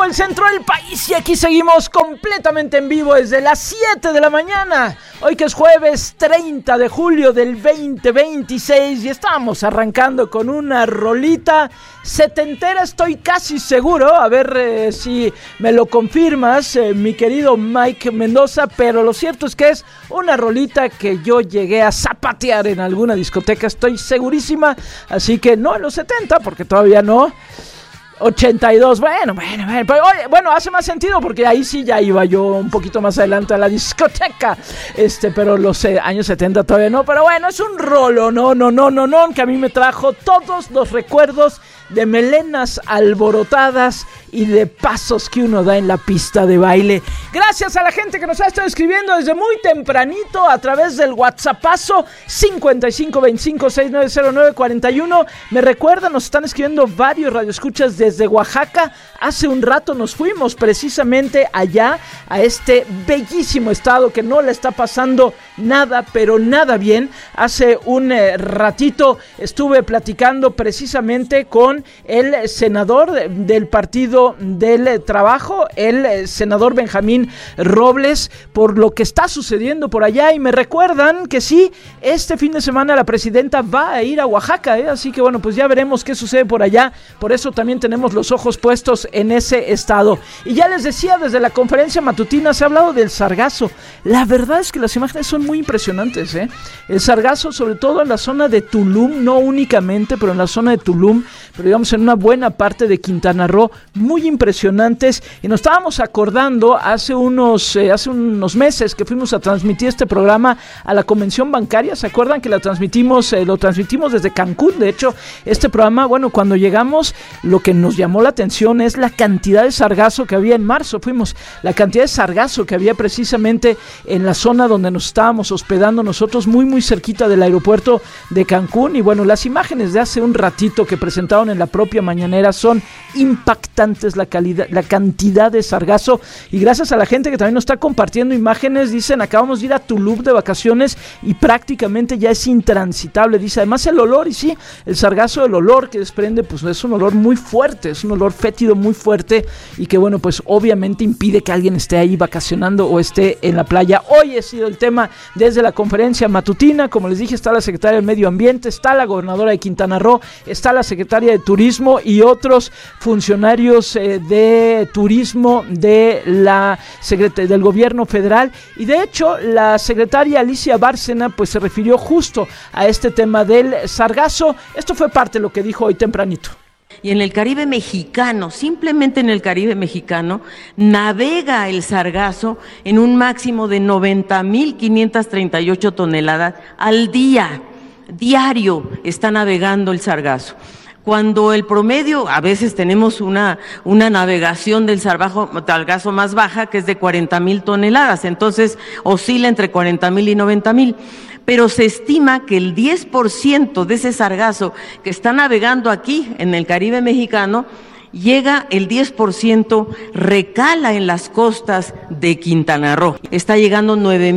México, el centro del país, y aquí seguimos completamente en vivo desde las 7 de la mañana. Hoy que es jueves 30 de julio del 2026 y estamos arrancando con una rolita setentera, estoy casi seguro, a ver si me lo confirmas, mi querido Mike Mendoza, pero lo cierto es que es una rolita que yo llegué a zapatear en alguna discoteca, estoy segurísima, así que no en los 70, porque todavía no. 82, bueno, hace más sentido porque ahí sí ya iba yo un poquito más adelante a la discoteca, pero los años 70 todavía no, pero bueno, es un rolo, no, que a mí me trajo todos los recuerdos de melenas alborotadas y de pasos que uno da en la pista de baile. Gracias a la gente que nos ha estado escribiendo desde muy tempranito a través del WhatsAppazo 5525690941. Me recuerdan, nos están escribiendo varios radioescuchas desde Oaxaca. Hace un rato nos fuimos precisamente allá a este bellísimo estado que no le está pasando nada, pero nada bien. Hace un ratito estuve platicando precisamente con el senador del Partido del Trabajo, el senador Benjamín Robles, por lo que está sucediendo por allá, y me recuerdan que sí, este fin de semana la presidenta va a ir a Oaxaca, así que bueno, pues ya veremos qué sucede por allá, por eso también tenemos los ojos puestos en ese estado. Y ya les decía, desde la conferencia matutina se ha hablado del sargazo. La verdad es que las imágenes son muy impresionantes, el sargazo, sobre todo en la zona de Tulum, no únicamente, pero en la zona de Tulum, pero digamos en una buena parte de Quintana Roo, muy impresionantes. Y nos estábamos acordando hace unos meses que fuimos a transmitir este programa a la convención bancaria. ¿Se acuerdan que lo transmitimos desde Cancún? De hecho, este programa, bueno, cuando llegamos, lo que nos llamó la atención es la cantidad de sargazo que había en marzo. Fuimos, la cantidad de sargazo que había precisamente en la zona donde nos estábamos hospedando nosotros, muy muy cerquita del aeropuerto de Cancún. Y bueno, las imágenes de hace un ratito que presentaron en la propia mañanera son impactantes, la cantidad de sargazo, y gracias a la gente que también nos está compartiendo imágenes. Dicen, acabamos de ir a Tulum de vacaciones y prácticamente ya es intransitable, dice, además el olor, y sí, el sargazo, el olor que desprende, pues es un olor muy fuerte, es un olor fétido muy fuerte, y que bueno, pues obviamente impide que alguien esté ahí vacacionando o esté en la playa. Hoy ha sido el tema desde la conferencia matutina, como les dije, está la secretaria del Medio Ambiente, está la gobernadora de Quintana Roo, está la secretaria de Turismo y otros funcionarios de turismo del gobierno federal, y de hecho la secretaria Alicia Bárcena pues se refirió justo a este tema del sargazo. Esto fue parte de lo que dijo hoy tempranito. Y en el Caribe mexicano, simplemente en el Caribe mexicano, navega el sargazo en un máximo de 90,538 toneladas al día. Diario está navegando el sargazo. Cuando el promedio, a veces tenemos una navegación del sargazo más baja, que es de 40,000 toneladas, entonces oscila entre 40,000 y 90,000. Pero se estima que el 10% de ese sargazo que está navegando aquí en el Caribe mexicano, llega el 10%, recala en las costas de Quintana Roo. Está llegando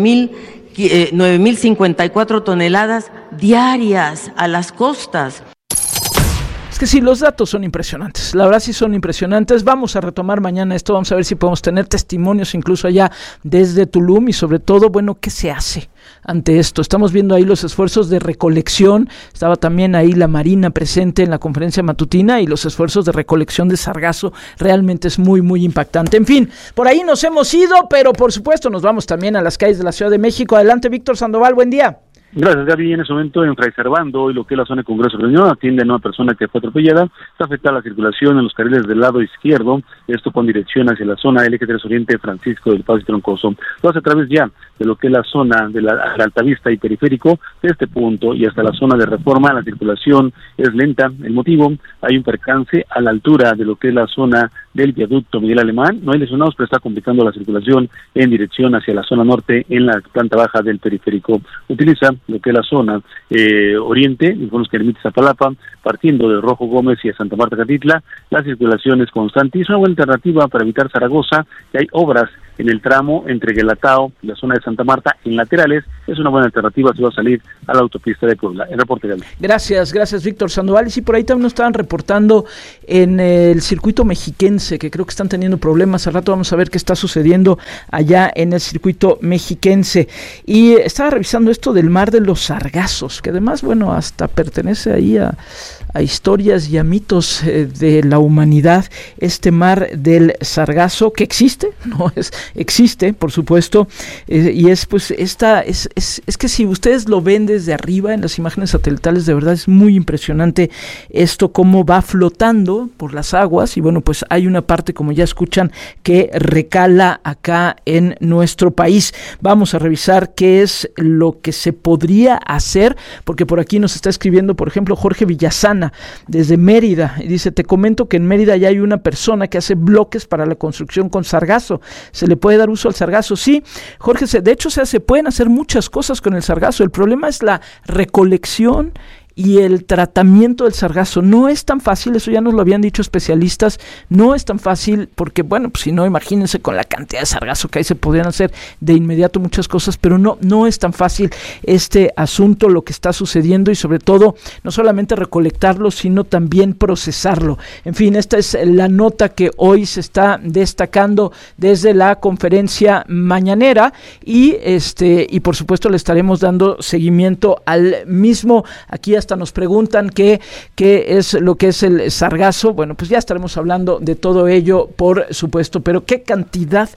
9,054 toneladas diarias a las costas. Es que sí, los datos son impresionantes, la verdad sí son impresionantes. Vamos a retomar mañana esto, vamos a ver si podemos tener testimonios incluso allá desde Tulum, y sobre todo, bueno, ¿qué se hace ante esto? Estamos viendo ahí los esfuerzos de recolección, estaba también ahí la Marina presente en la conferencia matutina, y los esfuerzos de recolección de sargazo realmente es muy muy impactante. En fin, por ahí nos hemos ido, pero por supuesto nos vamos también a las calles de la Ciudad de México. Adelante, Víctor Sandoval, buen día. Gracias, Gaby. En ese momento, en Fray Servando, hoy lo que es la zona de Congreso de Reunión, atiende a una persona que fue atropellada. Está afectada la circulación en los carriles del lado izquierdo, esto con dirección hacia la zona Eje 3 Oriente, Francisco del Paz y Troncoso. Lo hace a través ya de lo que es la zona de la Altavista y Periférico. De este punto y hasta la zona de Reforma, la circulación es lenta. El motivo, hay un percance a la altura de lo que es la zona del viaducto Miguel Alemán. No hay lesionados, pero está complicando la circulación en dirección hacia la zona norte en la planta baja del Periférico. Utiliza lo que es la zona oriente, y con los que limita Iztapalapa, partiendo de Rojo Gómez y de Santa Marta Catitla, la circulación es constante y es una buena alternativa para evitar Zaragoza, que hay obras en el tramo entre Guelatao y la zona de Santa Marta en laterales. Es una buena alternativa si va a salir a la autopista de Puebla. El reporte de Gracias, Víctor Sandoval. Y sí, por ahí también nos estaban reportando en el circuito mexiquense, que creo que están teniendo problemas. Al rato vamos a ver qué está sucediendo allá en el circuito mexiquense. Y estaba revisando esto del mar de los sargazos, que además, bueno, hasta pertenece ahí a historias y a mitos de la humanidad. Este mar del Sargazo, que existe, existe, por supuesto, y es pues es que si ustedes lo ven desde arriba en las imágenes satelitales, de verdad es muy impresionante esto, cómo va flotando por las aguas. Y bueno, pues hay una parte, como ya escuchan, que recala acá en nuestro país. Vamos a revisar qué es lo que se podría hacer, porque por aquí nos está escribiendo, por ejemplo, Jorge Villasana desde Mérida, y dice: te comento que en Mérida ya hay una persona que hace bloques para la construcción con sargazo. ¿Se le puede dar uso al sargazo? Sí, Jorge, de hecho se pueden hacer muchas cosas con el sargazo. El problema es la recolección y el tratamiento del sargazo. No es tan fácil, eso ya nos lo habían dicho especialistas, no es tan fácil porque, bueno, pues si no, imagínense con la cantidad de sargazo que hay, se podrían hacer de inmediato muchas cosas, pero no es tan fácil este asunto, lo que está sucediendo, y sobre todo, no solamente recolectarlo, sino también procesarlo. En fin, esta es la nota que hoy se está destacando desde la conferencia mañanera, y por supuesto le estaremos dando seguimiento al mismo. Aquí hasta nos preguntan qué es lo que es el sargazo. Bueno, pues ya estaremos hablando de todo ello, por supuesto, pero qué cantidad.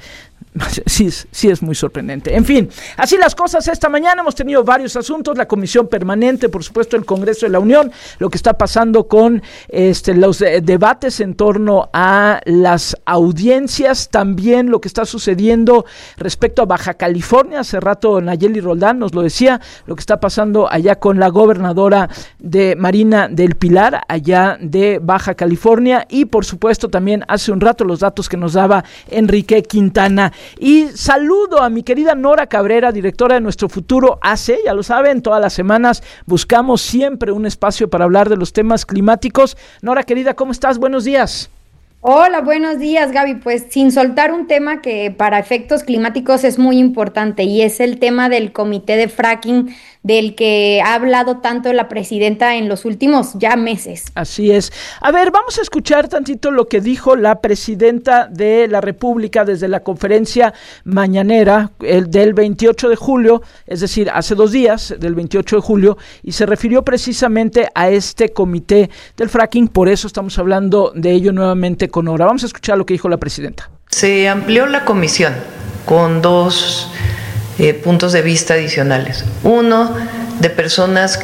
Sí es muy sorprendente. En fin, así las cosas esta mañana. Hemos tenido varios asuntos, la comisión permanente, por supuesto el Congreso de la Unión, lo que está pasando con los debates en torno a las audiencias, también lo que está sucediendo respecto a Baja California. Hace rato Nayeli Roldán nos lo decía, lo que está pasando allá con la gobernadora de Marina del Pilar, allá de Baja California, y por supuesto también hace un rato los datos que nos daba Enrique Quintana. Y saludo a mi querida Nora Cabrera, directora de Nuestro Futuro AC. Ya lo saben, todas las semanas buscamos siempre un espacio para hablar de los temas climáticos. Nora, querida, ¿cómo estás? Buenos días. Hola, buenos días, Gaby. Pues sin soltar un tema que para efectos climáticos es muy importante, y es el tema del comité de fracking, del que ha hablado tanto la presidenta en los últimos ya meses. Así es. A ver, vamos a escuchar tantito lo que dijo la presidenta de la República desde la conferencia mañanera del 28 de julio, es decir, hace 2 días, del 28 de julio, y se refirió precisamente a este comité del fracking. Por eso estamos hablando de ello nuevamente con Nora. Vamos a escuchar lo que dijo la presidenta. Se amplió la comisión con 2 puntos de vista adicionales. Uno, de personas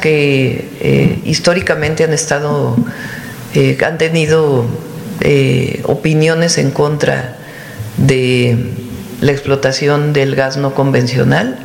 que históricamente han tenido opiniones en contra de la explotación del gas no convencional,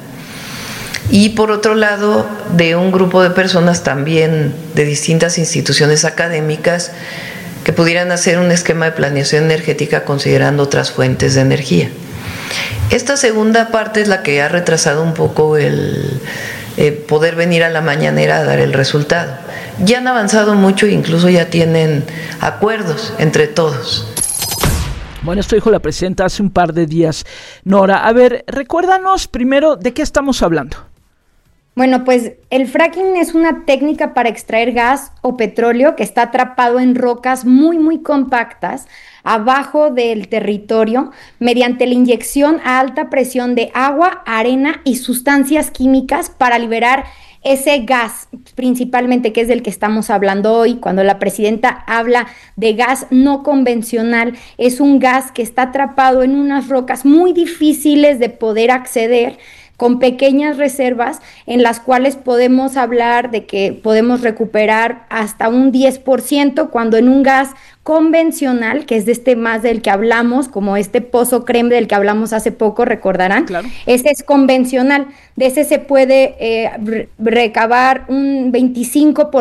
y por otro lado, de un grupo de personas también de distintas instituciones académicas que pudieran hacer un esquema de planeación energética considerando otras fuentes de energía. Esta segunda parte es la que ha retrasado un poco el poder venir a la mañanera a dar el resultado. Ya han avanzado mucho e incluso ya tienen acuerdos entre todos. Bueno, esto dijo la presidenta hace un par de días. Nora, a ver, recuérdanos primero de qué estamos hablando. Bueno, pues el fracking es una técnica para extraer gas o petróleo que está atrapado en rocas muy, muy compactas abajo del territorio mediante la inyección a alta presión de agua, arena y sustancias químicas para liberar ese gas, principalmente, que es del que estamos hablando hoy. Cuando la presidenta habla de gas no convencional, es un gas que está atrapado en unas rocas muy difíciles de poder acceder, con pequeñas reservas en las cuales podemos hablar de que podemos recuperar hasta un 10%, cuando en un gas convencional, que es de este más del que hablamos, como este pozo creme del que hablamos hace poco, recordarán. Claro. Ese es convencional, de ese se puede recabar un 25%,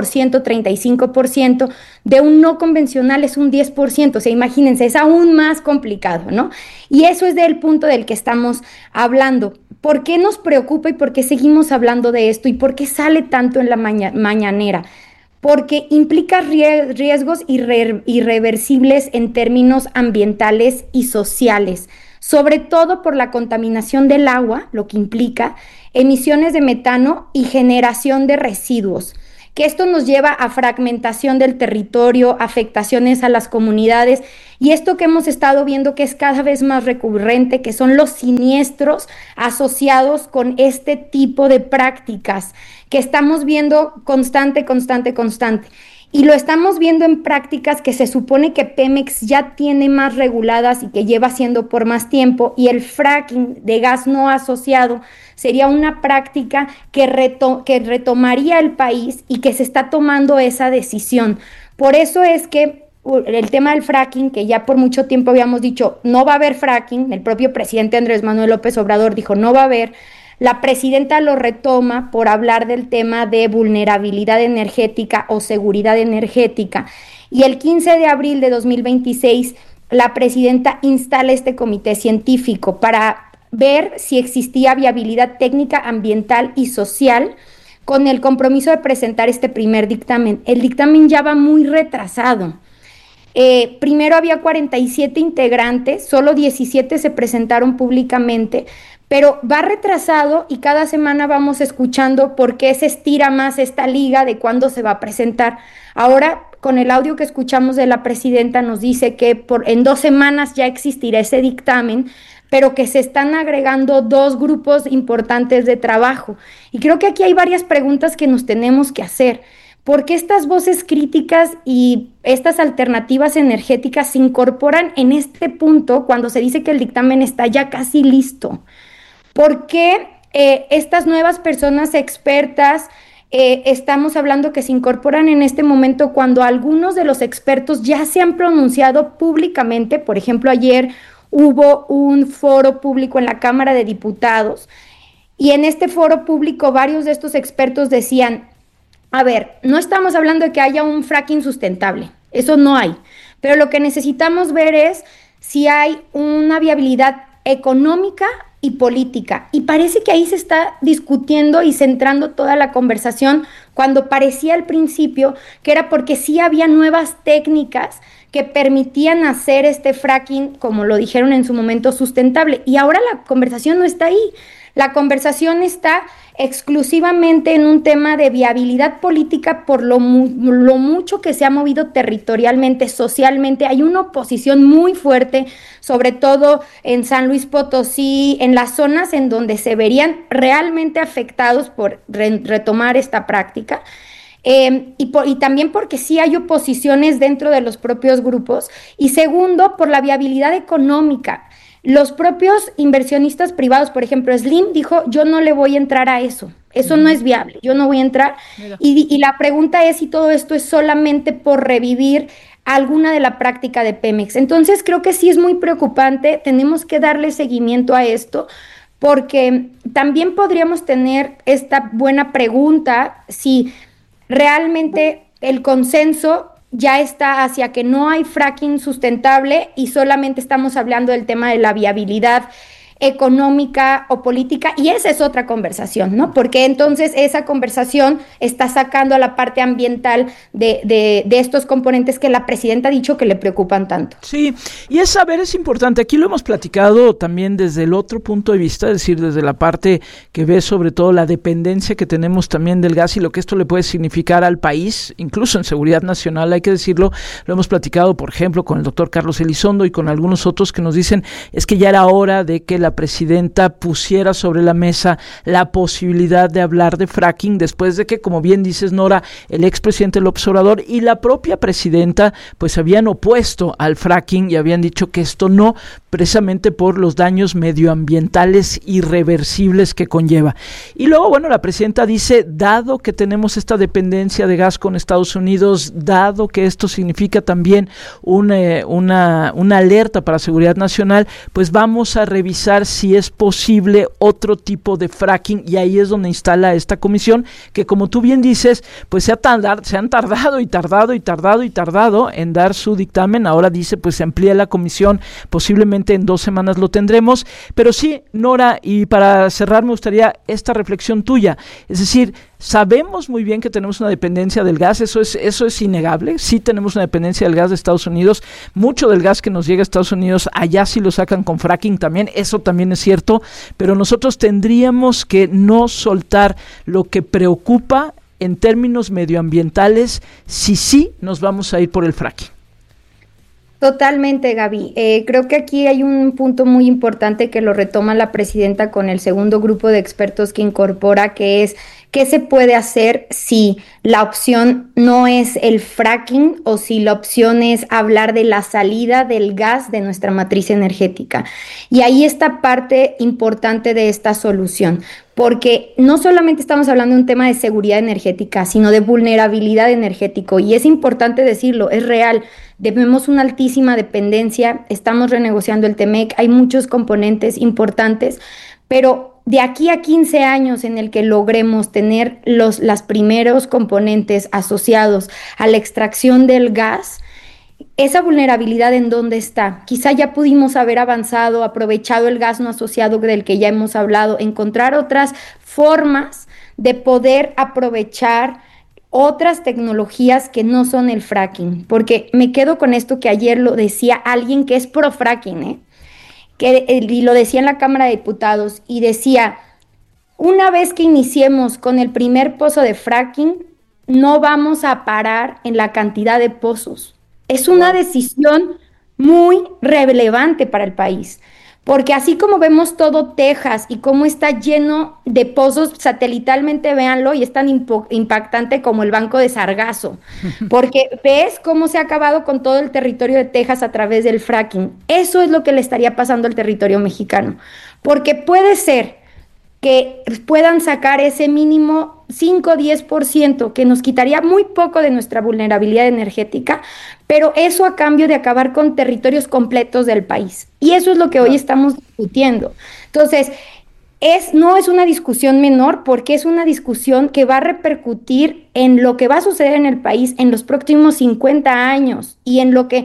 35%, de un no convencional es un 10%, o sea, imagínense, es aún más complicado, ¿no? Y eso es del punto del que estamos hablando. ¿Por qué nos preocupa y por qué seguimos hablando de esto y por qué sale tanto en la mañanera? Porque implica riesgos irreversibles en términos ambientales y sociales, sobre todo por la contaminación del agua, lo que implica emisiones de metano y generación de residuos, que esto nos lleva a fragmentación del territorio, afectaciones a las comunidades, y esto que hemos estado viendo que es cada vez más recurrente, que son los siniestros asociados con este tipo de prácticas, que estamos viendo constante. Y lo estamos viendo en prácticas que se supone que Pemex ya tiene más reguladas y que lleva haciendo por más tiempo, y el fracking de gas no asociado sería una práctica que retomaría el país y que se está tomando esa decisión. Por eso es que el tema del fracking, que ya por mucho tiempo habíamos dicho, no va a haber fracking, el propio presidente Andrés Manuel López Obrador dijo, no va a haber. La presidenta lo retoma por hablar del tema de vulnerabilidad energética o seguridad energética. Y el 15 de abril de 2026, la presidenta instala este comité científico para ver si existía viabilidad técnica, ambiental y social, con el compromiso de presentar este primer dictamen. El dictamen ya va muy retrasado. Primero había 47 integrantes, solo 17 se presentaron públicamente, pero va retrasado y cada semana vamos escuchando por qué se estira más esta liga de cuándo se va a presentar. Ahora, con el audio que escuchamos de la presidenta, nos dice que en 2 semanas ya existirá ese dictamen, pero que se están agregando 2 grupos importantes de trabajo. Y creo que aquí hay varias preguntas que nos tenemos que hacer. ¿Por qué estas voces críticas y estas alternativas energéticas se incorporan en este punto cuando se dice que el dictamen está ya casi listo? ¿Por qué estas nuevas personas expertas estamos hablando que se incorporan en este momento cuando algunos de los expertos ya se han pronunciado públicamente? Por ejemplo, ayer hubo un foro público en la Cámara de Diputados y en este foro público varios de estos expertos decían, a ver, no estamos hablando de que haya un fracking sustentable, eso no hay, pero lo que necesitamos ver es si hay una viabilidad económica y política, y parece que ahí se está discutiendo y centrando toda la conversación cuando parecía al principio que era porque sí había nuevas técnicas que permitían hacer este fracking, como lo dijeron en su momento, sustentable, y ahora la conversación no está ahí. La conversación está exclusivamente en un tema de viabilidad política por lo mucho que se ha movido territorialmente, socialmente. Hay una oposición muy fuerte, sobre todo en San Luis Potosí, en las zonas en donde se verían realmente afectados por retomar esta práctica. Y también porque sí hay oposiciones dentro de los propios grupos. Y segundo, por la viabilidad económica. Los propios inversionistas privados, por ejemplo, Slim dijo, yo no le voy a entrar a eso no es viable, yo no voy a entrar. Y la pregunta es si todo esto es solamente por revivir alguna de la práctica de Pemex. Entonces creo que sí es muy preocupante, tenemos que darle seguimiento a esto, porque también podríamos tener esta buena pregunta, si realmente el consenso ya está hacia que no hay fracking sustentable y solamente estamos hablando del tema de la viabilidad económica o política, y esa es otra conversación, ¿no? Porque entonces esa conversación está sacando a la parte ambiental de estos componentes que la presidenta ha dicho que le preocupan tanto. Sí, y es importante, aquí lo hemos platicado también desde el otro punto de vista, es decir, desde la parte que ve sobre todo la dependencia que tenemos también del gas y lo que esto le puede significar al país, incluso en seguridad nacional, hay que decirlo, lo hemos platicado, por ejemplo, con el doctor Carlos Elizondo y con algunos otros que nos dicen, es que ya era hora de que la presidenta pusiera sobre la mesa la posibilidad de hablar de fracking después de que, como bien dices, Nora, el expresidente López Obrador y la propia presidenta pues habían opuesto al fracking y habían dicho que esto no precisamente por los daños medioambientales irreversibles que conlleva. Y luego, bueno, la presidenta dice, dado que tenemos esta dependencia de gas con Estados Unidos, dado que esto significa también una alerta para la seguridad nacional, pues vamos a revisar si es posible otro tipo de fracking, y ahí es donde instala esta comisión, que como tú bien dices, pues se han tardado en dar su dictamen. Ahora dice, pues se amplía la comisión, posiblemente en 2 semanas lo tendremos, pero sí, Nora, y para cerrar me gustaría esta reflexión tuya, es decir, sabemos muy bien que tenemos una dependencia del gas, eso es innegable, sí tenemos una dependencia del gas de Estados Unidos, mucho del gas que nos llega a Estados Unidos, allá sí lo sacan con fracking también, eso también es cierto, pero nosotros tendríamos que no soltar lo que preocupa en términos medioambientales, si sí nos vamos a ir por el fracking. Totalmente, Gaby. Creo que aquí hay un punto muy importante que lo retoma la presidenta con el segundo grupo de expertos que incorpora, que es qué se puede hacer si la opción no es el fracking o si la opción es hablar de la salida del gas de nuestra matriz energética. Y ahí está parte importante de esta solución, porque no solamente estamos hablando de un tema de seguridad energética, sino de vulnerabilidad energética, y es importante decirlo, es real. Tenemos una altísima dependencia, estamos renegociando el TEMEC, hay muchos componentes importantes, pero de aquí a 15 años en el que logremos tener los primeros componentes asociados a la extracción del gas, esa vulnerabilidad ¿en dónde está? Quizá ya pudimos haber avanzado, aprovechado el gas no asociado del que ya hemos hablado, encontrar otras formas de poder aprovechar otras tecnologías que no son el fracking, porque me quedo con esto que ayer lo decía alguien que es pro fracking, y lo decía en la Cámara de Diputados, y decía, una vez que iniciemos con el primer pozo de fracking, no vamos a parar en la cantidad de pozos. Es una decisión muy relevante para el país, porque así como vemos todo Texas y cómo está lleno de pozos satelitalmente, véanlo, y es tan impactante como el Banco de Sargazo, porque ves cómo se ha acabado con todo el territorio de Texas a través del fracking. Eso es lo que le estaría pasando al territorio mexicano, porque puede ser que puedan sacar ese mínimo 5-10%, que nos quitaría muy poco de nuestra vulnerabilidad energética, pero eso a cambio de acabar con territorios completos del país. Y eso es lo que hoy estamos discutiendo. Entonces, no es una discusión menor, porque es una discusión que va a repercutir en lo que va a suceder en el país en los próximos 50 años y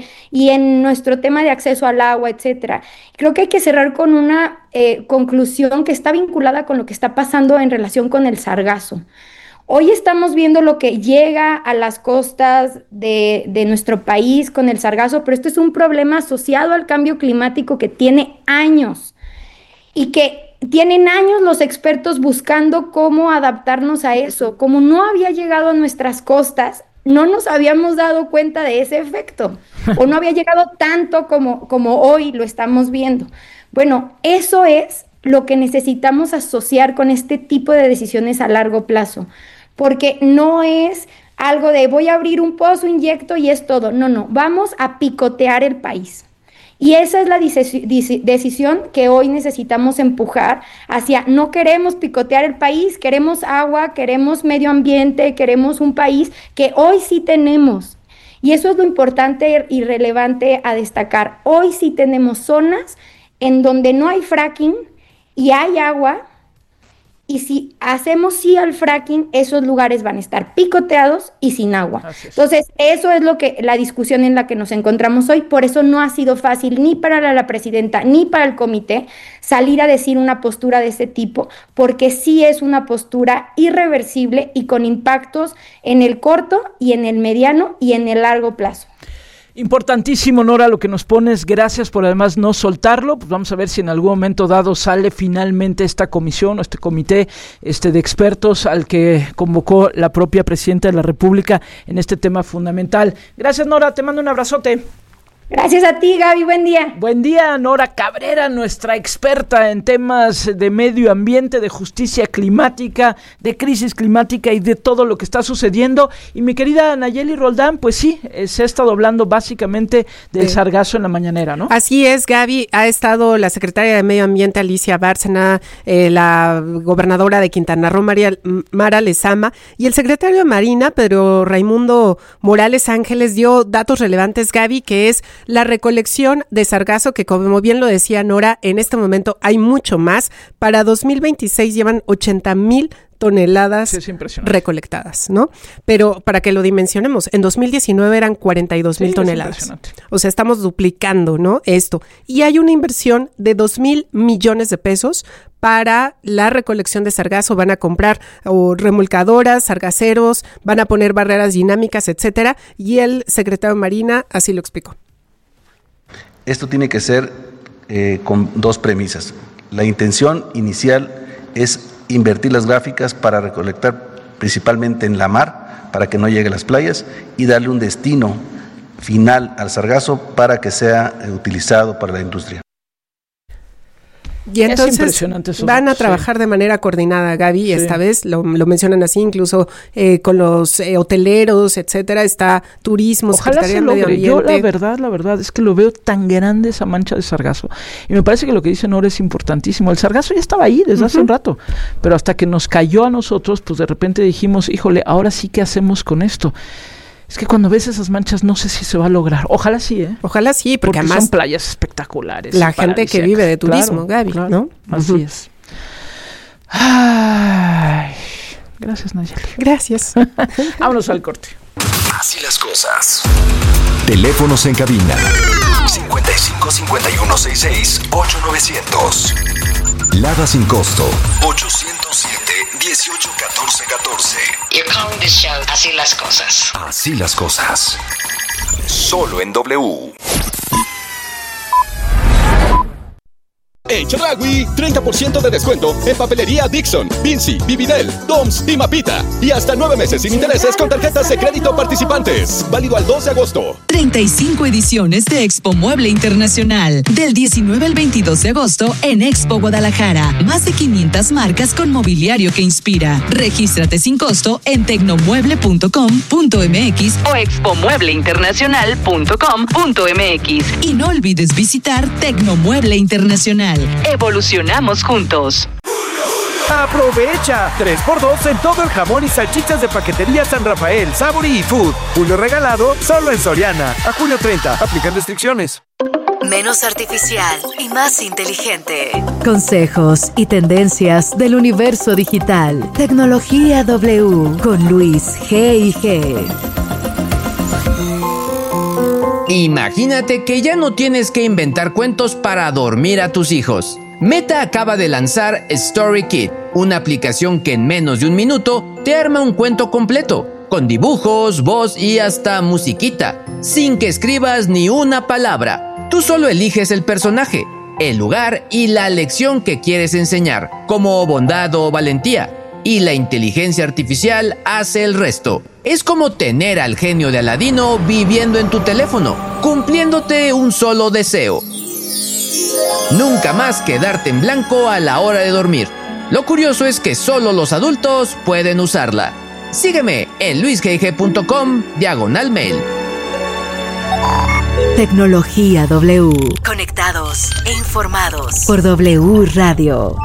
en nuestro tema de acceso al agua, etcétera. Creo que hay que cerrar con una conclusión que está vinculada con lo que está pasando en relación con el sargazo. Hoy estamos viendo lo que llega a las costas de nuestro país con el sargazo, pero esto es un problema asociado al cambio climático que tiene años y que tienen años los expertos buscando cómo adaptarnos a eso. Como no había llegado a nuestras costas, no nos habíamos dado cuenta de ese efecto, o no había llegado tanto como hoy lo estamos viendo. Bueno, eso es lo que necesitamos asociar con este tipo de decisiones a largo plazo, porque no es algo de voy a abrir un pozo, inyecto y es todo. No, vamos a picotear el país. Y esa es la decisión que hoy necesitamos empujar hacia, no queremos picotear el país, queremos agua, queremos medio ambiente, queremos un país que hoy sí tenemos. Y eso es lo importante y relevante a destacar. Hoy sí tenemos zonas en donde no hay fracking y hay agua, y si hacemos sí al fracking, esos lugares van a estar picoteados y sin agua. Entonces, eso es la discusión en la que nos encontramos hoy. Por eso no ha sido fácil ni para la presidenta ni para el comité salir a decir una postura de ese tipo, porque sí es una postura irreversible y con impactos en el corto y en el mediano y en el largo plazo. Importantísimo, Nora, lo que nos pones. Gracias por además no soltarlo. Pues vamos a ver si en algún momento dado sale finalmente esta comisión o este comité de expertos al que convocó la propia presidenta de la República en este tema fundamental. Gracias, Nora, te mando un abrazote. Gracias a ti, Gaby, buen día. Buen día, Nora Cabrera, nuestra experta en temas de medio ambiente, de justicia climática, de crisis climática y de todo lo que está sucediendo. Y mi querida Nayeli Roldán, pues sí, se ha estado hablando básicamente del sargazo en la mañanera, ¿no? Así es, Gaby. Ha estado la secretaria de Medio Ambiente, Alicia Bárcena, la gobernadora de Quintana Roo, Mara Lezama, y el secretario de Marina, Pedro Raimundo Morales Ángeles, dio datos relevantes, Gaby, que es la recolección de sargazo, que como bien lo decía Nora, en este momento hay mucho más. Para 2026 llevan 80,000 toneladas recolectadas, ¿no? Pero para que lo dimensionemos, en 2019 eran 42,000 toneladas. O sea, estamos duplicando, ¿no? Esto. Y hay una inversión de 2,000 millones de pesos para la recolección de sargazo. Van a comprar remolcadoras, sargaceros, van a poner barreras dinámicas, etcétera. Y el secretario de Marina así lo explicó. Esto tiene que ser con dos premisas. La intención inicial es invertir las gráficas para recolectar principalmente en la mar, para que no llegue a las playas, y darle un destino final al sargazo para que sea utilizado para la industria. Y entonces van a trabajar de manera coordinada, Gaby, esta vez lo mencionan así, incluso con los hoteleros, etcétera, está turismo, ojalá Secretaría se de Medio Ambiente. Yo la verdad es que lo veo tan grande esa mancha de sargazo, y me parece que lo que dice Nora es importantísimo. El sargazo ya estaba ahí desde hace un rato, pero hasta que nos cayó a nosotros, pues de repente dijimos, híjole, ahora sí, ¿qué hacemos con esto? Es que cuando ves esas manchas no sé si se va a lograr. Ojalá sí, ¿eh? Ojalá sí, porque además son playas espectaculares. La gente que vive de turismo, Gaby, ¿no? Así es. Ay, gracias, Nayeli. Gracias. Vámonos al corte. Así las cosas. Teléfonos en cabina. 55 51 66 8900. Lada sin costo. 807 18 14 14. You're calling this show Así las cosas. Así las cosas. Solo en W. En Chedraui, 30% de descuento en papelería Dixon, Vinci, Vividel, Doms y Mapita. Y hasta 9 meses sin intereses con tarjetas de crédito participantes. Válido al 2 de agosto. 35 ediciones de Expo Mueble Internacional. Del 19 al 22 de agosto en Expo Guadalajara. Más de 500 marcas con mobiliario que inspira. Regístrate sin costo en tecnomueble.com.mx o expomuebleinternacional.com.mx. Y no olvides visitar Tecnomueble Internacional. Evolucionamos juntos. ¡Aprovecha! 3x2 en todo el jamón y salchichas de paquetería San Rafael, Sabori y Food. Julio regalado solo en Soriana. A junio 30. Aplican restricciones. Menos artificial y más inteligente. Consejos y tendencias del universo digital. Tecnología W con Luis G&G. Imagínate que ya no tienes que inventar cuentos para dormir a tus hijos. Meta acaba de lanzar StoryKit, una aplicación que en menos de un minuto te arma un cuento completo, con dibujos, voz y hasta musiquita, sin que escribas ni una palabra. Tú solo eliges el personaje, el lugar y la lección que quieres enseñar, como bondad o valentía, y la inteligencia artificial hace el resto. Es como tener al genio de Aladino viviendo en tu teléfono, cumpliéndote un solo deseo. Nunca más quedarte en blanco a la hora de dormir. Lo curioso es que solo los adultos pueden usarla. Sígueme en luisgg.com/mail. Tecnología W. Conectados e informados por W Radio.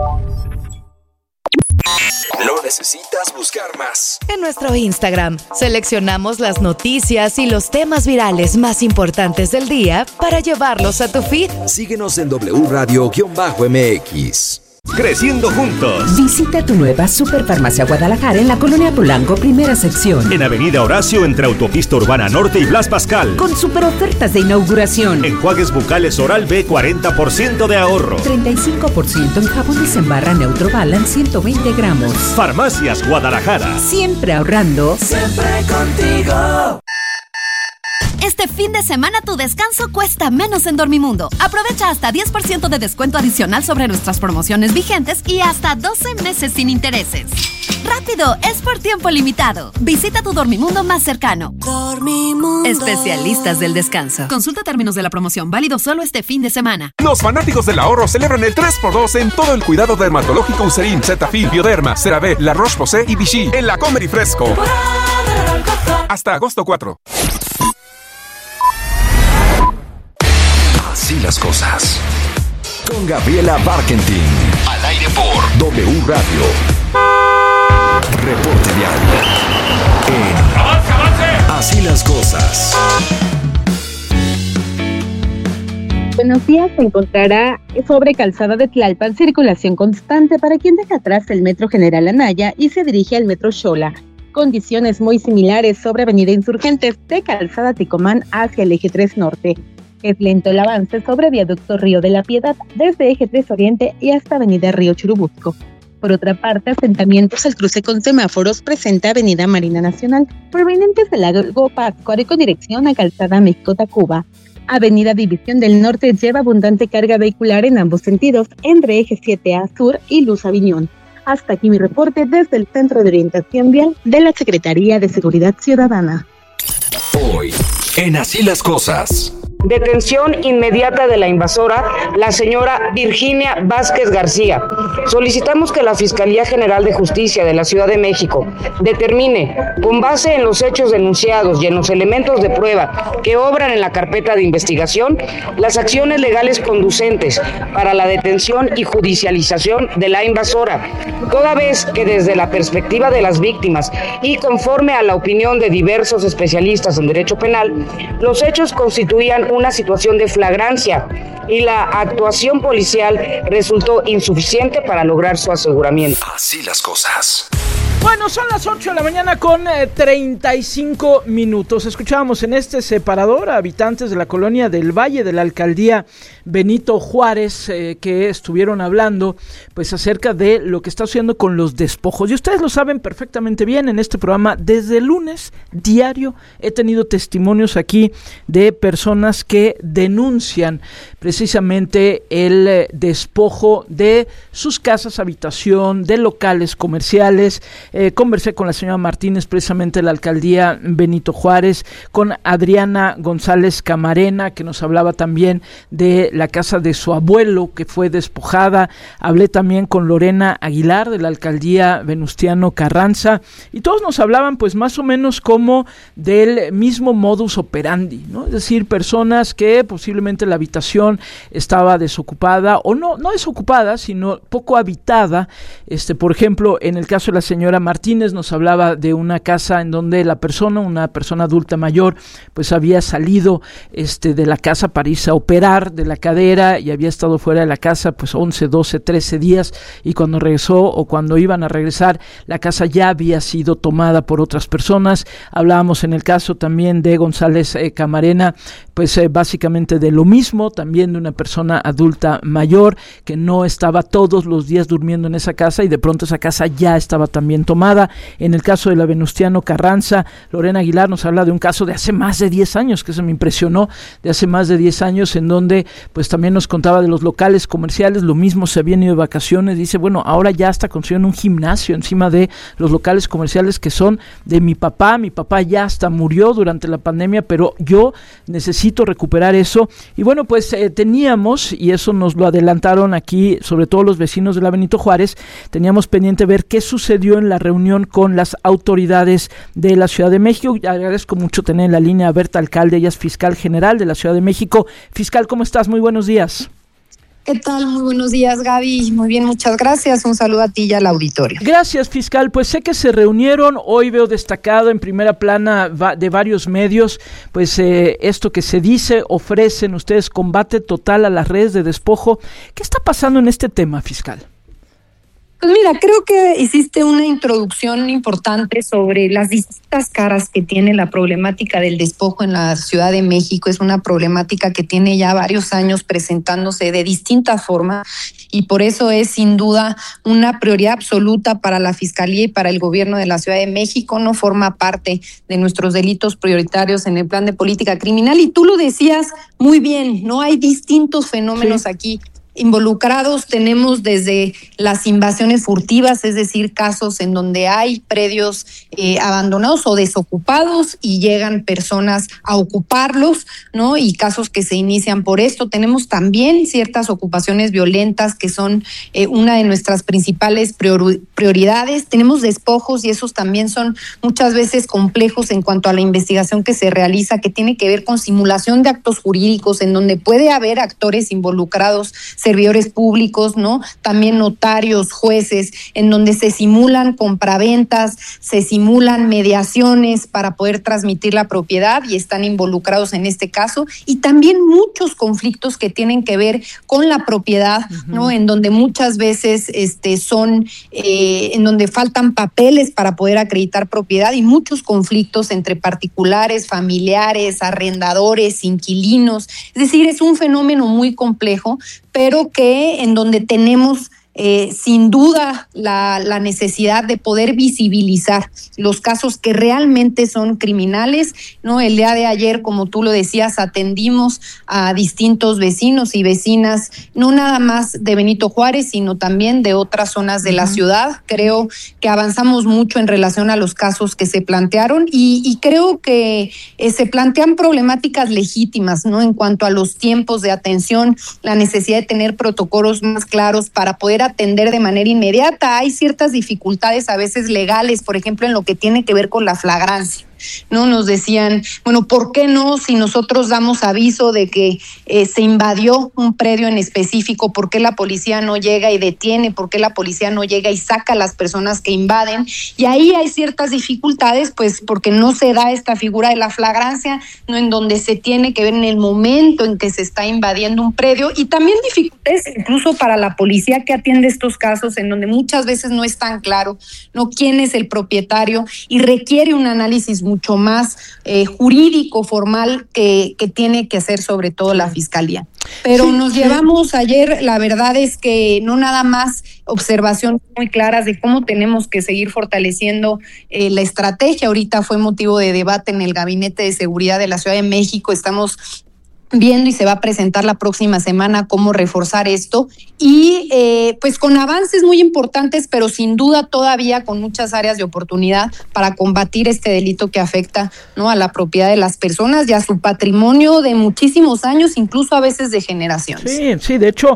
No necesitas buscar más. En nuestro Instagram seleccionamos las noticias y los temas virales más importantes del día para llevarlos a tu feed. Síguenos en W Radio-MX. Creciendo juntos. Visita tu nueva Superfarmacia Guadalajara en la Colonia Polanco, primera sección. En Avenida Horacio, entre Autopista Urbana Norte y Blas Pascal. Con super ofertas de inauguración. Enjuagues bucales Oral B, 40% de ahorro. 35% en jabones en barra Neutro Balance, 120 gramos. Farmacias Guadalajara. Siempre ahorrando. Siempre contigo. Este fin de semana tu descanso cuesta menos en Dormimundo. Aprovecha hasta 10% de descuento adicional sobre nuestras promociones vigentes y hasta 12 meses sin intereses. ¡Rápido! Es por tiempo limitado. Visita tu Dormimundo más cercano. Dormimundo. Especialistas del descanso. Consulta términos de la promoción, válido solo este fin de semana. Los fanáticos del ahorro celebran el 3x2 en todo el cuidado dermatológico Eucerin, Cetaphil, Bioderma, CeraVe, La Roche-Posay y Vichy en la Comer y Fresco. Hasta agosto 4. Así las cosas. Con Gabriela Barkentin. Al aire por W Radio. Reporte diario. Así las cosas. Buenos días. Se encontrará sobre Calzada de Tlalpan circulación constante para quien deja atrás el Metro General Anaya y se dirige al Metro Xola. Condiciones muy similares sobre Avenida Insurgentes de Calzada Ticomán hacia el Eje 3 Norte. Es lento el avance sobre Viaducto Río de la Piedad desde Eje 3 Oriente y hasta Avenida Río Churubusco. Por otra parte, asentamientos al cruce con semáforos presenta Avenida Marina Nacional, provenientes del lago Pátzcuaro con dirección a Calzada México-Tacuba. Avenida División del Norte lleva abundante carga vehicular en ambos sentidos, entre Eje 7A Sur y Luz Aviñón. Hasta aquí mi reporte desde el Centro de Orientación Vial de la Secretaría de Seguridad Ciudadana. Hoy, en Así las cosas. Detención inmediata de la invasora, la señora Virginia Vázquez García. Solicitamos que la Fiscalía General de Justicia de la Ciudad de México determine, con base en los hechos denunciados y en los elementos de prueba que obran en la carpeta de investigación, las acciones legales conducentes para la detención y judicialización de la invasora, toda vez que desde la perspectiva de las víctimas y conforme a la opinión de diversos especialistas en derecho penal, los hechos constituían una situación de flagrancia y la actuación policial resultó insuficiente para lograr su aseguramiento. Así las cosas. Bueno, son las 8 de la mañana con 35 minutos. Escuchábamos en este separador a habitantes de la colonia del Valle de la alcaldía Benito Juárez que estuvieron hablando pues acerca de lo que está sucediendo con los despojos. Y ustedes lo saben perfectamente bien, en este programa desde el lunes diario he tenido testimonios aquí de personas que denuncian precisamente el despojo de sus casas, habitación, de locales comerciales. Conversé con la señora Martínez, precisamente de la alcaldía Benito Juárez, con Adriana González Camarena, que nos hablaba también de la casa de su abuelo, que fue despojada. Hablé también con Lorena Aguilar, de la alcaldía Venustiano Carranza, y todos nos hablaban pues más o menos como del mismo modus operandi, ¿no? Es decir, personas que posiblemente la habitación estaba desocupada, o no desocupada, sino poco habitada. Por ejemplo, en el caso de la señora Martínez nos hablaba de una casa en donde una persona adulta mayor, pues había salido de la casa para irse a operar de la cadera y había estado fuera de la casa pues 11, 12, 13 días, y cuando regresó o cuando iban a regresar, la casa ya había sido tomada por otras personas. Hablábamos en el caso también de González Camarena, pues básicamente de lo mismo, también de una persona adulta mayor que no estaba todos los días durmiendo en esa casa y de pronto esa casa ya estaba también tomada. En el caso de la Venustiano Carranza, Lorena Aguilar nos habla de un caso de hace más de 10 años, que eso me impresionó, de hace más de 10 años, en donde pues también nos contaba de los locales comerciales, lo mismo, se habían ido de vacaciones, dice, bueno, ahora ya hasta construyeron un gimnasio encima de los locales comerciales que son de mi papá ya hasta murió durante la pandemia, pero yo necesito recuperar eso. Y bueno, pues teníamos, y eso nos lo adelantaron aquí, sobre todo los vecinos de la Benito Juárez, teníamos pendiente ver qué sucedió en la reunión con las autoridades de la Ciudad de México. Agradezco mucho tener en la línea a Berta Alcalde, ella es fiscal general de la Ciudad de México. Fiscal, ¿cómo estás? Muy buenos días. ¿Qué tal? Muy buenos días, Gaby. Muy bien, muchas gracias. Un saludo a ti y al auditorio. Gracias, fiscal. Pues sé que se reunieron, hoy veo destacado en primera plana de varios medios, pues esto que se dice, ofrecen ustedes combate total a las redes de despojo. ¿Qué está pasando en este tema, fiscal? Pues mira, creo que hiciste una introducción importante sobre las distintas caras que tiene la problemática del despojo en la Ciudad de México. Es una problemática que tiene ya varios años presentándose de distintas formas y por eso es sin duda una prioridad absoluta para la Fiscalía y para el gobierno de la Ciudad de México. No forma parte de nuestros delitos prioritarios en el plan de política criminal y tú lo decías muy bien, no hay distintos fenómenos aquí Involucrados tenemos desde las invasiones furtivas, es decir, casos en donde hay predios abandonados o desocupados y llegan personas a ocuparlos, ¿no? Y casos que se inician por esto. Tenemos también ciertas ocupaciones violentas que son una de nuestras principales prioridades. Tenemos despojos y esos también son muchas veces complejos en cuanto a la investigación que se realiza, que tiene que ver con simulación de actos jurídicos en donde puede haber actores involucrados, servidores públicos, ¿no? También notarios, jueces, en donde se simulan compraventas, se simulan mediaciones para poder transmitir la propiedad y están involucrados en este caso, y también muchos conflictos que tienen que ver con la propiedad, ¿no? En donde muchas veces son en donde faltan papeles para poder acreditar propiedad y muchos conflictos entre particulares, familiares, arrendadores, inquilinos. Es decir, es un fenómeno muy complejo, pero que en donde tenemos sin duda la necesidad de poder visibilizar los casos que realmente son criminales, ¿no? El día de ayer, como tú lo decías, atendimos a distintos vecinos y vecinas, no nada más de Benito Juárez, sino también de otras zonas de la ciudad. Creo que avanzamos mucho en relación a los casos que se plantearon y creo que se plantean problemáticas legítimas, ¿no? En cuanto a los tiempos de atención, la necesidad de tener protocolos más claros para poder atender de manera inmediata. Hay ciertas dificultades a veces legales, por ejemplo, en lo que tiene que ver con la flagrancia, ¿no? Nos decían, bueno, ¿por qué no si nosotros damos aviso de que se invadió un predio en específico? ¿Por qué la policía no llega y detiene? ¿Por qué la policía no llega y saca a las personas que invaden? Y ahí hay ciertas dificultades, pues porque no se da esta figura de la flagrancia, ¿no? En donde se tiene que ver en el momento en que se está invadiendo un predio, y también dificultades incluso para la policía que atiende estos casos, en donde muchas veces no es tan claro, ¿no? Quién es el propietario, y requiere un análisis mucho más jurídico, formal, que tiene que hacer sobre todo la Fiscalía. Pero nos llevamos ayer, la verdad es que no nada más observaciones muy claras de cómo tenemos que seguir fortaleciendo la estrategia. Ahorita fue motivo de debate en el Gabinete de Seguridad de la Ciudad de México. Estamos viendo y se va a presentar la próxima semana cómo reforzar esto y pues con avances muy importantes, pero sin duda todavía con muchas áreas de oportunidad para combatir este delito que afecta, ¿no? A la propiedad de las personas y a su patrimonio de muchísimos años, incluso a veces de generaciones. Sí, de hecho,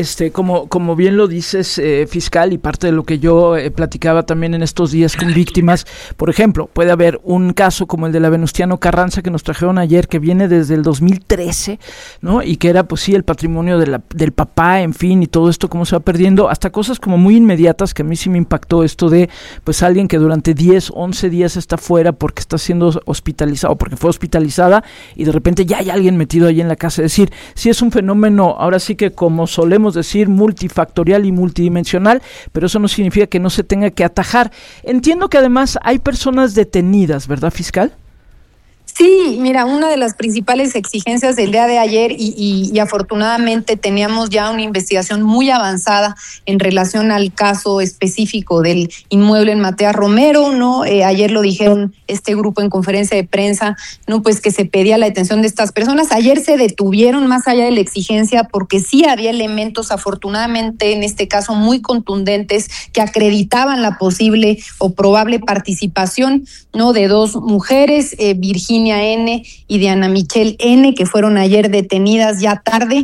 como bien lo dices, fiscal, y parte de lo que yo platicaba también en estos días con víctimas, por ejemplo, puede haber un caso como el de la Venustiano Carranza que nos trajeron ayer, que viene desde el 2013, ¿no? Y que era, pues sí, el patrimonio del papá, en fin, y todo esto cómo se va perdiendo, hasta cosas como muy inmediatas, que a mí sí me impactó esto de, pues, alguien que durante 10, 11 días está fuera porque está siendo hospitalizado, porque fue hospitalizada, y de repente ya hay alguien metido ahí en la casa. Es decir, sí es un fenómeno, ahora sí que, como solemos decir, multifactorial y multidimensional, pero eso no significa que no se tenga que atajar. Entiendo que además hay personas detenidas, ¿verdad, fiscal? Sí, mira, una de las principales exigencias del día de ayer y afortunadamente teníamos ya una investigación muy avanzada en relación al caso específico del inmueble en Matías Romero, ¿no? Ayer lo dijeron este grupo en conferencia de prensa, ¿no? Pues que se pedía la detención de estas personas. Ayer se detuvieron más allá de la exigencia porque sí había elementos, afortunadamente en este caso muy contundentes, que acreditaban la posible o probable participación, ¿no? De dos mujeres, Virginia N. y Diana Michelle N., que fueron ayer detenidas ya tarde,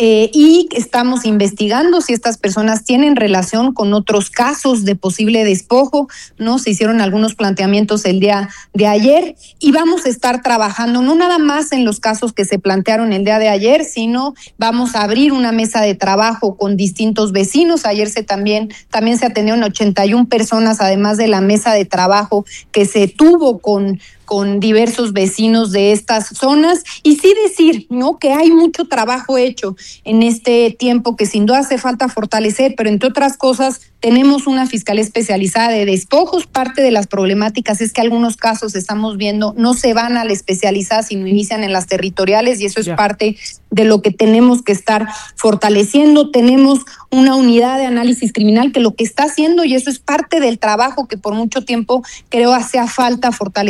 y estamos investigando si estas personas tienen relación con otros casos de posible despojo, ¿no? Se hicieron algunos planteamientos el día de ayer y vamos a estar trabajando no nada más en los casos que se plantearon el día de ayer, sino vamos a abrir una mesa de trabajo con distintos vecinos. Ayer también se atendieron 81 personas, además de la mesa de trabajo que se tuvo con diversos vecinos de estas zonas, y sí decir, ¿no?, que hay mucho trabajo hecho en este tiempo que sin duda hace falta fortalecer, pero entre otras cosas tenemos una fiscalía especializada de despojos. Parte de las problemáticas es que algunos casos estamos viendo no se van a la especializada, sino inician en las territoriales, y eso es parte de lo que tenemos que estar fortaleciendo. Tenemos una unidad de análisis criminal que lo que está haciendo, y eso es parte del trabajo que por mucho tiempo creo hacía falta fortalecer y se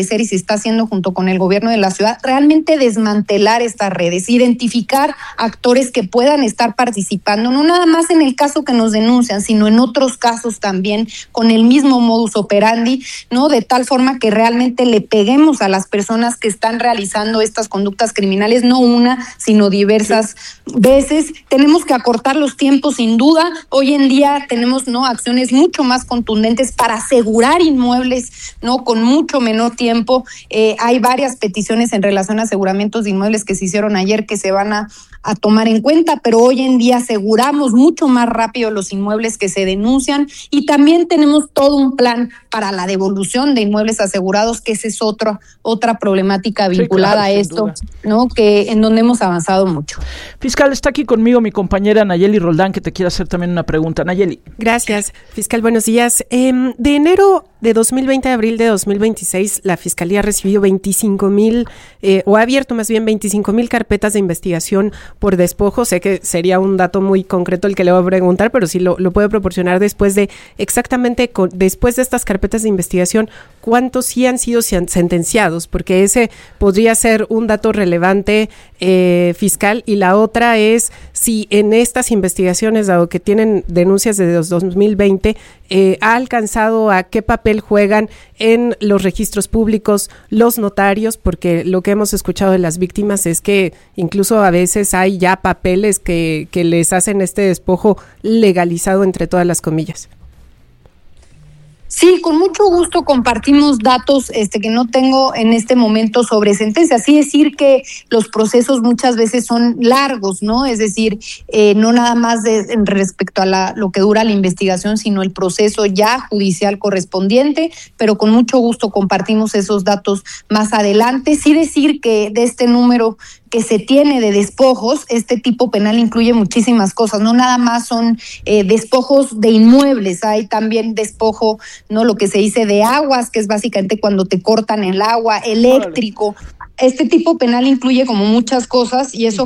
está haciendo junto con el gobierno de la ciudad, realmente desmantelar estas redes, identificar actores que puedan estar participando, no nada más en el caso que nos denuncian, sino en otros casos también, con el mismo modus operandi, ¿no? De tal forma que realmente le peguemos a las personas que están realizando estas conductas criminales, no una, sino diversas veces. Tenemos que acortar los tiempos, sin duda. Hoy en día tenemos, ¿no?, acciones mucho más contundentes para asegurar inmuebles, ¿no?, con mucho menor tiempo. Hay varias peticiones en relación a aseguramientos de inmuebles que se hicieron ayer que se van a tomar en cuenta, pero hoy en día aseguramos mucho más rápido los inmuebles que se denuncian, y también tenemos todo un plan para la devolución de inmuebles asegurados, que esa es otra problemática vinculada a esto, ¿no?, que en donde hemos avanzado mucho. Fiscal, está aquí conmigo mi compañera Nayeli Roldán, que te quiere hacer también una pregunta. Nayeli. Gracias, fiscal, buenos días. De enero de 2020 a abril de 2026, la Fiscalía ha recibido 25,000, o ha abierto más bien 25,000 carpetas de investigación por despojo. Sé que sería un dato muy concreto el que le voy a preguntar, pero si lo puede proporcionar después de después de estas carpetas de investigación, ¿cuántos sí han sido sentenciados? Porque ese podría ser un dato relevante, fiscal. Y la otra es si en estas investigaciones, dado que tienen denuncias desde 2020, ha alcanzado a qué papel juegan en los registros públicos los notarios, porque lo que hemos escuchado de las víctimas es que incluso a veces hay ya papeles que les hacen este despojo legalizado, entre todas las comillas. Sí, con mucho gusto compartimos datos que no tengo en este momento sobre sentencias. Sí, decir que los procesos muchas veces son largos, ¿no? Es decir, no nada más respecto a lo que dura la investigación, sino el proceso ya judicial correspondiente, pero con mucho gusto compartimos esos datos más adelante. Sí, decir que de este número que se tiene de despojos, este tipo penal incluye muchísimas cosas, no nada más son despojos de inmuebles, hay también despojo, no, lo que se dice de aguas, que es básicamente cuando te cortan el agua, eléctrico. Este tipo penal incluye como muchas cosas, y eso